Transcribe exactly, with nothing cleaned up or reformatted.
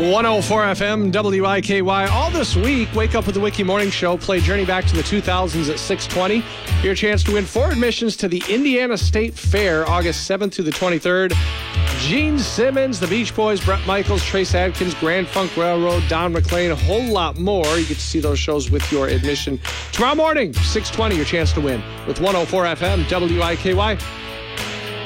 one oh four F M, W I K Y. All this week, Wake Up with the Wiki Morning Show. Play Journey Back to the two thousands at six twenty. Your chance to win four admissions to the Indiana State Fair, August seventh through the twenty-third. Gene Simmons, the Beach Boys, Bret Michaels, Trace Adkins, Grand Funk Railroad, Don McLean, a whole lot more. You get to see those shows with your admission tomorrow morning, six twenty. Your chance to win with one oh four F M, W I K Y.